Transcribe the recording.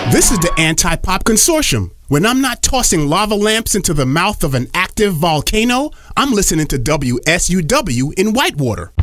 This is the Anti-Pop Consortium. When I'm not tossing lava lamps into the mouth of an active volcano, I'm listening to WSUW in Whitewater.